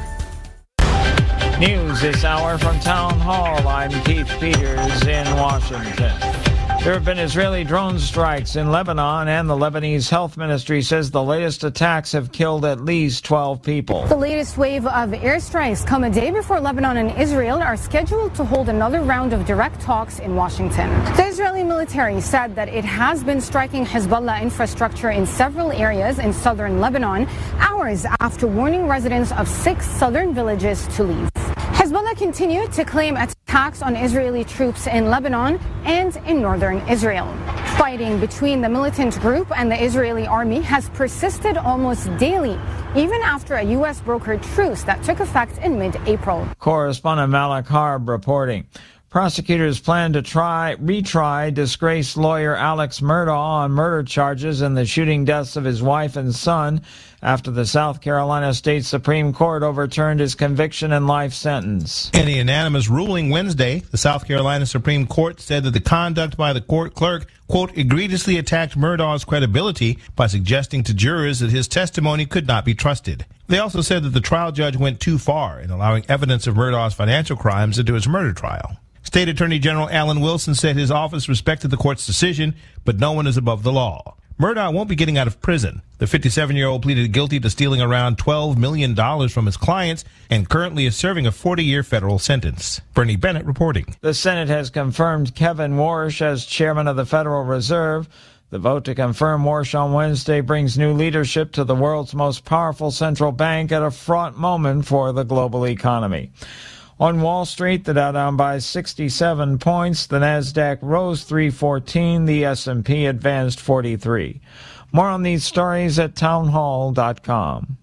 Speaker 5: News this hour from Town Hall. I'm Keith Peters in Washington. There have been Israeli drone strikes in Lebanon, and the Lebanese Health Ministry says the latest attacks have killed at least twelve people.
Speaker 6: The latest wave of airstrikes come a day before Lebanon and Israel are scheduled to hold another round of direct talks in Washington. The Israeli military said that it has been striking Hezbollah infrastructure in several areas in southern Lebanon, hours after warning residents of six southern villages to leave. Hezbollah continued to claim attacks on Israeli troops in Lebanon and in northern Israel. Fighting between the militant group and the Israeli army has persisted almost daily, even after a U S brokered truce that took effect in mid-April.
Speaker 5: Correspondent Malik Harb reporting. Prosecutors plan to try retry disgraced lawyer Alex Murdaugh on murder charges in the shooting deaths of his wife and son after the South Carolina State Supreme Court overturned his conviction and life sentence.
Speaker 25: In a unanimous ruling Wednesday, the South Carolina Supreme Court said that the conduct by the court clerk, quote, egregiously attacked Murdaugh's credibility by suggesting to jurors that his testimony could not be trusted. They also said that the trial judge went too far in allowing evidence of Murdaugh's financial crimes into his murder trial. State Attorney General Alan Wilson said his office respected the court's decision, but no one is above the law. Murdaugh won't be getting out of prison. The fifty-seven-year-old pleaded guilty to stealing around twelve million dollars from his clients and currently is serving a forty-year federal sentence. Bernie Bennett reporting.
Speaker 5: The Senate has confirmed Kevin Warsh as chairman of the Federal Reserve. The vote to confirm Warsh on Wednesday brings new leadership to the world's most powerful central bank at a fraught moment for the global economy. On Wall Street, the Dow down by sixty-seven points, the Nasdaq rose three fourteen, the S and P advanced forty-three. More on these stories at townhall dot com.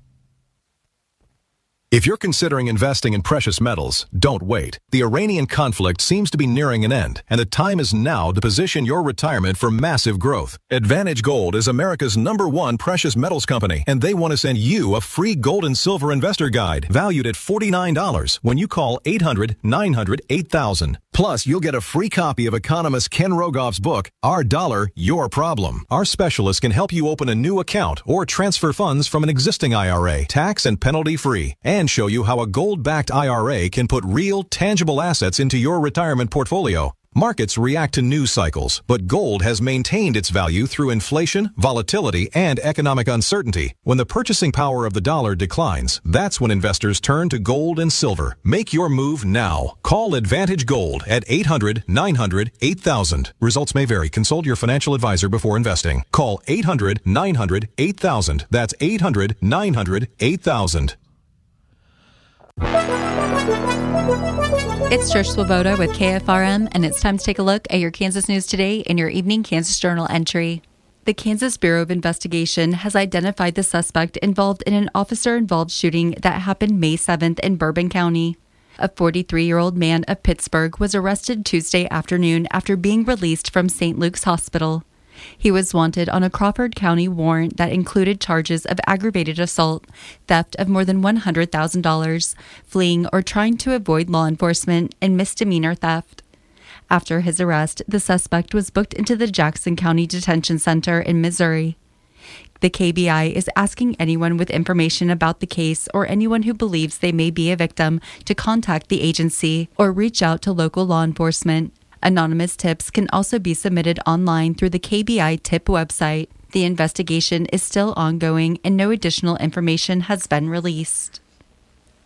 Speaker 26: If you're considering investing in precious metals, don't wait. The Iranian conflict seems to be nearing an end, and the time is now to position your retirement for massive growth. Advantage Gold is America's number one precious metals company, and they want to send you a free gold and silver investor guide valued at forty-nine dollars when you call eight hundred, nine hundred, eight thousand. Plus, you'll get a free copy of economist Ken Rogoff's book, Our Dollar, Your Problem. Our specialists can help you open a new account or transfer funds from an existing I R A, tax and penalty free, and show you how a gold-backed I R A can put real, tangible assets into your retirement portfolio. Markets react to news cycles, but gold has maintained its value through inflation, volatility, and economic uncertainty. When the purchasing power of the dollar declines, that's when investors turn to gold and silver. Make your move now. Call Advantage Gold at eight hundred, nine hundred, eight thousand. Results may vary. Consult your financial advisor before investing. Call eight hundred, nine hundred, eight thousand. That's eight hundred, nine hundred, eight thousand.
Speaker 27: It's Trish Swoboda with K F R M, and it's time to take a look at your Kansas news today in your evening Kansas Journal entry. The Kansas Bureau of Investigation has identified the suspect involved in an officer-involved shooting that happened May seventh in Bourbon County. A forty-three-year-old man of Pittsburgh was arrested Tuesday afternoon after being released from Saint Luke's Hospital. He was wanted on a Crawford County warrant that included charges of aggravated assault, theft of more than one hundred thousand dollars, fleeing or trying to avoid law enforcement, and misdemeanor theft. After his arrest, the suspect was booked into the Jackson County Detention Center in Missouri. The K B I is asking anyone with information about the case or anyone who believes they may be a victim to contact the agency or reach out to local law enforcement. Anonymous tips can also be submitted online through the K B I tip website. The investigation is still ongoing and no additional information has been released.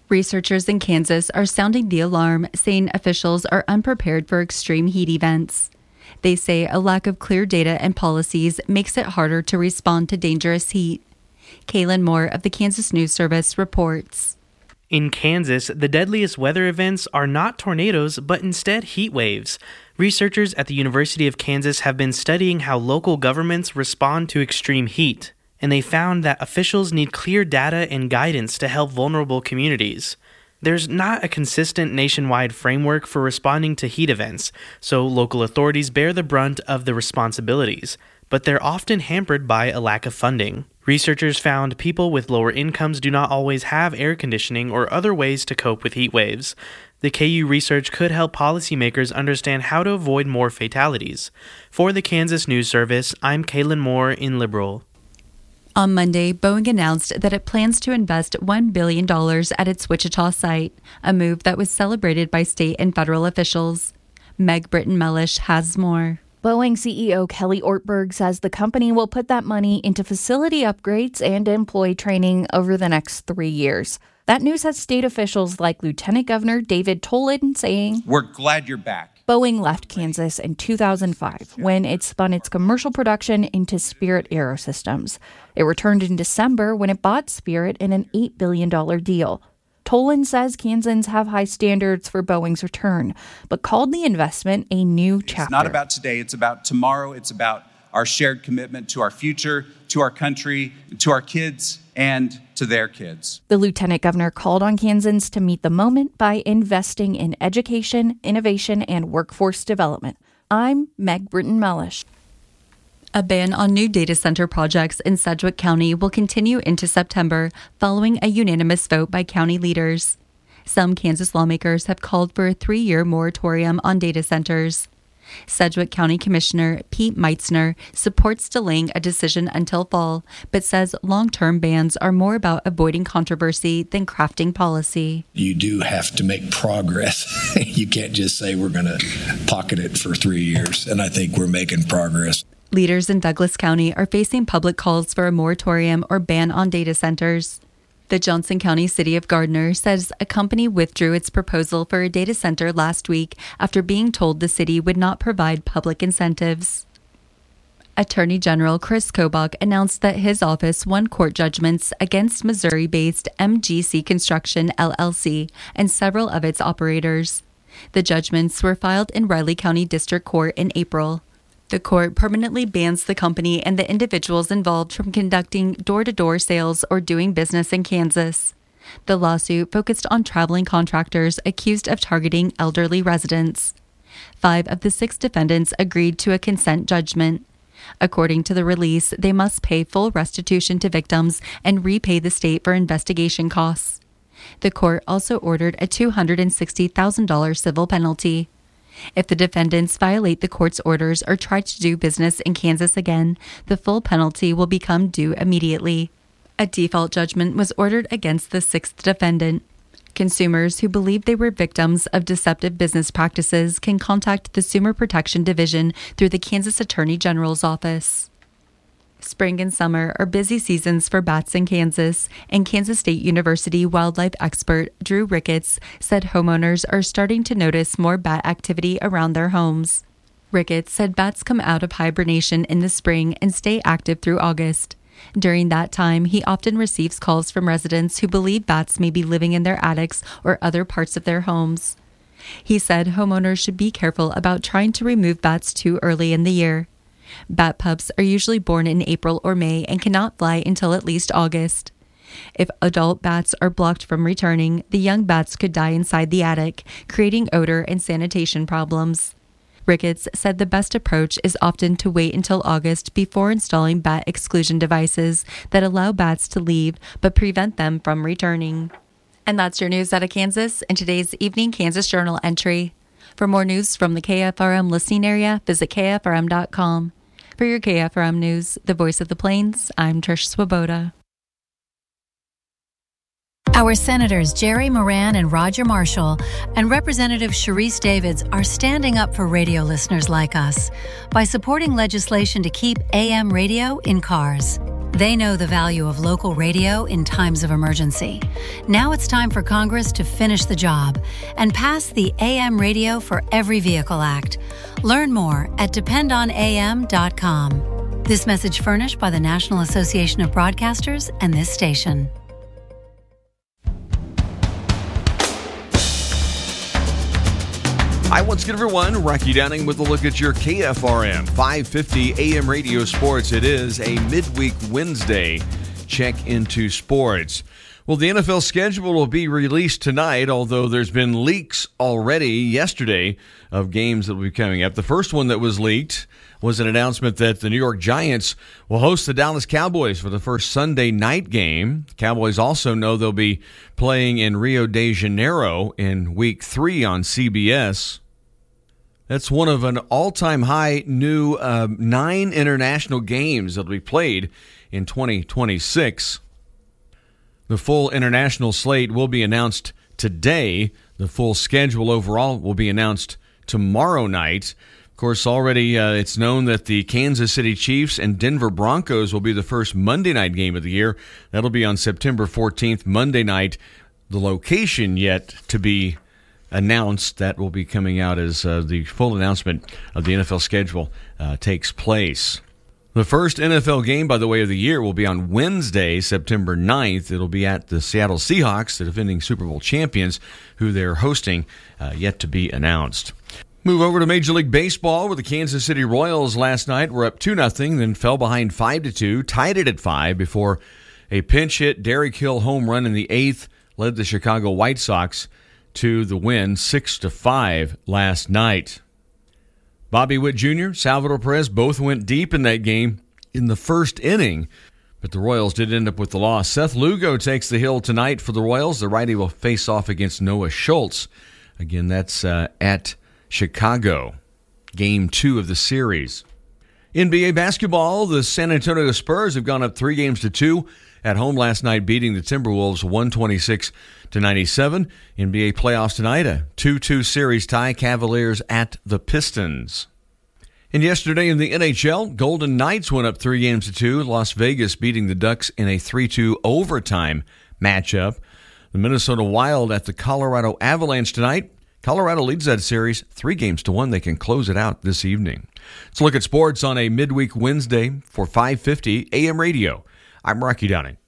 Speaker 27: Researchers in Kansas are sounding the alarm, saying officials are unprepared for extreme heat events. They say a lack of clear data and policies makes it harder to respond to dangerous heat. Kaylin Moore of the Kansas News Service reports.
Speaker 1: In Kansas, the deadliest weather events are not tornadoes, but instead heat waves. Researchers at the University of Kansas have been studying how local governments respond to extreme heat, and they found that officials need clear data and guidance to help vulnerable communities. There's not a consistent nationwide framework for responding to heat events, so local authorities bear the brunt of the responsibilities, but they're often hampered by a lack of funding. Researchers found people with lower incomes do not always have air conditioning or other ways to cope with heat waves. The K U research could help policymakers understand how to avoid more fatalities. For the Kansas News Service, I'm Kaylin Moore in Liberal.
Speaker 27: On Monday, Boeing announced that it plans to invest one billion dollars at its Wichita site, a move that was celebrated by state and federal officials. Meg Britton-Mellish has more.
Speaker 7: Boeing C E O Kelly Ortberg says the company will put that money into facility upgrades and employee training over the next three years. That news has state officials like Lieutenant Governor David Tolan saying,
Speaker 8: "We're glad you're back."
Speaker 7: Boeing left Kansas in two thousand five when it spun its commercial production into Spirit Aerosystems. It returned in December when it bought Spirit in an eight billion dollars deal. Tolan says Kansans have high standards for Boeing's return, but called the investment a new chapter.
Speaker 8: It's not about today, it's about tomorrow. It's about our shared commitment to our future, to our country, to our kids, and to their kids.
Speaker 7: The lieutenant governor called on Kansans to meet the moment by investing in education, innovation, and workforce development. I'm Meg Britton-Mellish.
Speaker 27: A ban on new data center projects in Sedgwick County will continue into September following a unanimous vote by county leaders. Some Kansas lawmakers have called for a three-year moratorium on data centers. Sedgwick County Commissioner Pete Meitzner supports delaying a decision until fall, but says long-term bans are more about avoiding controversy than crafting policy.
Speaker 9: You do have to make progress. You can't just say we're going to pocket it for three years, and I think we're making progress.
Speaker 27: Leaders in Douglas County are facing public calls for a moratorium or ban on data centers. The Johnson County City of Gardner says a company withdrew its proposal for a data center last week after being told the city would not provide public incentives. Attorney General Chris Kobach announced that his office won court judgments against Missouri-based M G C Construction, L L C, and several of its operators. The judgments were filed in Riley County District Court in April. The court permanently bans the company and the individuals involved from conducting door-to-door sales or doing business in Kansas. The lawsuit focused on traveling contractors accused of targeting elderly residents. Five of the six defendants agreed to a consent judgment. According to the release, they must pay full restitution to victims and repay the state for investigation costs. The court also ordered a two hundred sixty thousand dollars civil penalty. If the defendants violate the court's orders or try to do business in Kansas again, the full penalty will become due immediately. A default judgment was ordered against the sixth defendant. Consumers who believe they were victims of deceptive business practices can contact the Consumer Protection Division through the Kansas Attorney General's office. Spring and summer are busy seasons for bats in Kansas, and Kansas State University wildlife expert Drew Ricketts said homeowners are starting to notice more bat activity around their homes. Ricketts said bats come out of hibernation in the spring and stay active through August. During that time, he often receives calls from residents who believe bats may be living in their attics or other parts of their homes. He said homeowners should be careful about trying to remove bats too early in the year. Bat pups are usually born in April or May and cannot fly until at least August. If adult bats are blocked from returning, the young bats could die inside the attic, creating odor and sanitation problems. Ricketts said the best approach is often to wait until August before installing bat exclusion devices that allow bats to leave but prevent them from returning. And that's your news out of Kansas in today's Evening Kansas Journal entry. For more news from the K F R M listening area, visit K F R M dot com. For your K F R M News, the voice of the Plains, I'm Trish Swoboda.
Speaker 10: Our Senators Jerry Moran and Roger Marshall and Representative Sharice Davids are standing up for radio listeners like us by supporting legislation to keep A M radio in cars. They know the value of local radio in times of emergency. Now it's time for Congress to finish the job and pass the A M Radio for Every Vehicle Act. Learn more at depend on A M dot com. This message furnished by the National Association of Broadcasters and this station.
Speaker 18: Hi, once again, everyone. Rocky Downing with a look at your K F R M five fifty A M radio sports. It is a midweek Wednesday check into sports. Well, the N F L schedule will be released tonight, although there's been leaks already yesterday of games that will be coming up. The first one that was leaked was an announcement that the New York Giants will host the Dallas Cowboys for the first Sunday night game. Cowboys also know they'll be playing in Rio de Janeiro in week three on C B S. That's one of an all-time high new uh, nine international games that will be played in twenty twenty-six. The full international slate will be announced today. The full schedule overall will be announced tomorrow night. Of course, already uh, it's known that the Kansas City Chiefs and Denver Broncos will be the first Monday night game of the year. That'll be on September fourteenth, Monday night. The location yet to be announced. That will be coming out as uh, the full announcement of the N F L schedule uh, takes place. The first N F L game, by the way, of the year will be on Wednesday, September ninth. It'll be at the Seattle Seahawks, the defending Super Bowl champions, who they're hosting, uh, yet to be announced. Move over to Major League Baseball, where the Kansas City Royals last night were up two nothing, then fell behind five to two, tied it at five before a pinch hit Derek Hill home run in the eighth led the Chicago White Sox to the win six to five last night. Bobby Witt Junior, Salvador Perez both went deep in that game in the first inning, but the Royals did end up with the loss. Seth Lugo takes the hill tonight for the Royals. The righty will face off against Noah Schultz. Again, that's uh, at Chicago, game two of the series. N B A basketball, the San Antonio Spurs have gone up three games to two at home last night, beating the Timberwolves one twenty-six to ninety-seven. N B A playoffs tonight, a two two series tie, Cavaliers at the Pistons. And yesterday in the N H L, Golden Knights went up three games to two, Las Vegas beating the Ducks in a three two overtime matchup. The Minnesota Wild at the Colorado Avalanche tonight. Colorado leads that series three games to one. They can close it out this evening. Let's look at sports on a midweek Wednesday for five fifty A M radio. I'm Rocky Downing.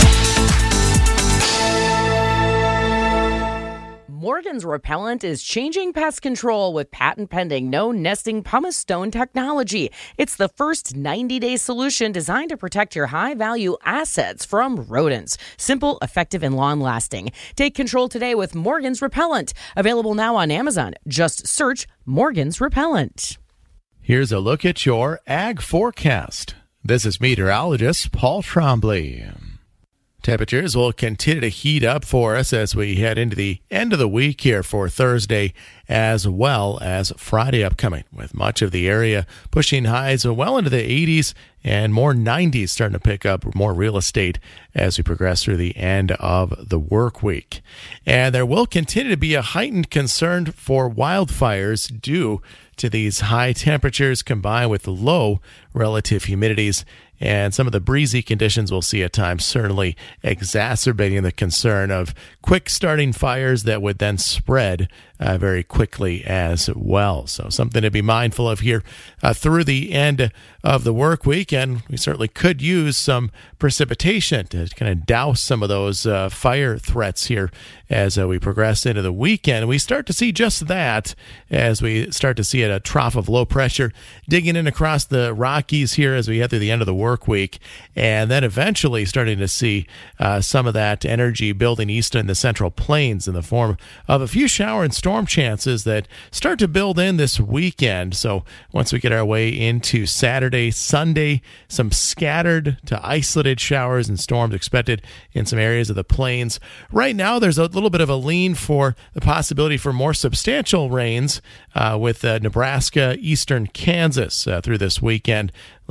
Speaker 4: Morgan's Repellent is changing pest control with patent-pending no-nesting pumice stone technology. It's the first ninety-day solution designed to protect your high-value assets from rodents. Simple, effective, and long-lasting. Take control today with Morgan's Repellent. Available now on Amazon. Just search Morgan's Repellent.
Speaker 11: Here's a look at your ag forecast. This is meteorologist Paul Trombley. Temperatures will continue to heat up for us as we head into the end of the week here for Thursday as well as Friday upcoming, with much of the area pushing highs well into the eighties and more nineties starting to pick up more real estate as we progress through the end of the work week. And there will continue to be a heightened concern for wildfires due to these high temperatures combined with low relative humidities. And some of the breezy conditions we'll see at times certainly exacerbating the concern of quick starting fires that would then spread uh, very quickly as well. So something to be mindful of here uh, through the end of the work week. And we certainly could use some precipitation to kind of douse some of those uh, fire threats here as uh, we progress into the weekend. We start to see just that as we start to see a trough of low pressure digging in across the Rockies here as we head through the end of the work week. And then eventually starting to see uh, some of that energy building east in the Central Plains in the form of a few shower and storm chances that start to build in this weekend. So once we get our way into Saturday, Sunday, some scattered to isolated showers and storms expected in some areas of the plains. Right now, there's a little bit of a lean for the possibility for more substantial rains uh, with uh, Nebraska, eastern Kansas uh, through this weekend.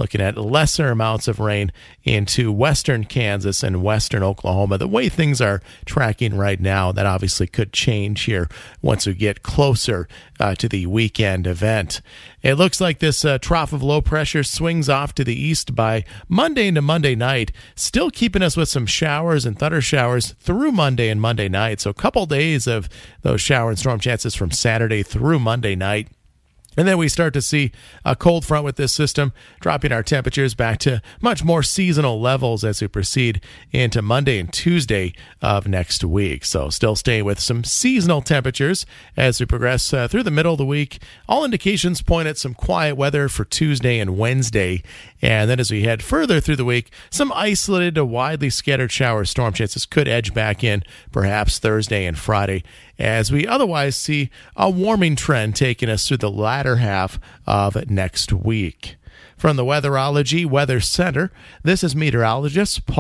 Speaker 11: looking at lesser amounts of rain into western Kansas and western Oklahoma. The way things are tracking right now, that obviously could change here once we get closer uh, to the weekend event. It looks like this uh, trough of low pressure swings off to the east by Monday into Monday night, still keeping us with some showers and thunder showers through Monday and Monday night. So a couple days of those shower and storm chances from Saturday through Monday night. And then we start to see a cold front with this system, dropping our temperatures back to much more seasonal levels as we proceed into Monday and Tuesday of next week. So still staying with some seasonal temperatures as we progress uh, through the middle of the week. All indications point at some quiet weather for Tuesday and Wednesday. And then as we head further through the week, some isolated to widely scattered shower storm chances could edge back in perhaps Thursday and Friday, as we otherwise see a warming trend taking us through the latter half of next week. From the Weatherology Weather Center, this is meteorologist Paul